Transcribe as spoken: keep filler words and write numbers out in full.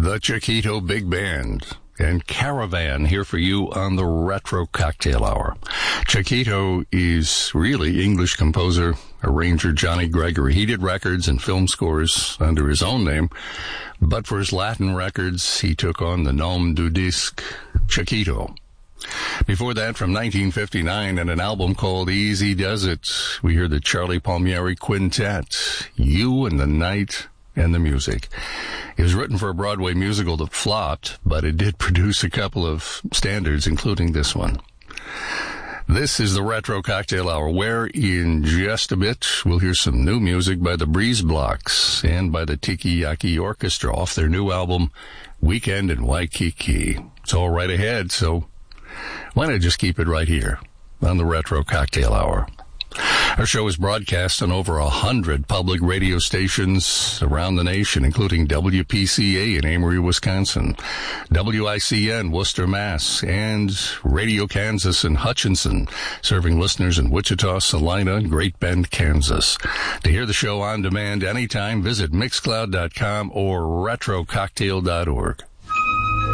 The Chiquito Big Band and Caravan here for you on the Retro Cocktail Hour. Chiquito is really English composer, arranger Johnny Gregory. He did records and film scores under his own name, but for his Latin records, he took on the nom du disque, Chiquito. Before that, from nineteen fifty-nine, and an album called Easy Does It, we hear the Charlie Palmieri Quintet, You and the Night and the Music. It was written for a Broadway musical that flopped, but it did produce a couple of standards, including this one. This is the Retro Cocktail Hour, where in just a bit we'll hear some new music by the Breeze Blocks and by the Tiki Yaki Orchestra off their new album, Weekend in Waikiki. It's all right ahead, so why not just keep it right here on the Retro Cocktail Hour? Our show is broadcast on over a hundred public radio stations around the nation, including W P C A in Amory, Wisconsin, W I C N, Worcester, Mass., and Radio Kansas in Hutchinson, serving listeners in Wichita, Salina, and Great Bend, Kansas. To hear the show on demand anytime, visit mixcloud dot com or retro cocktail dot org.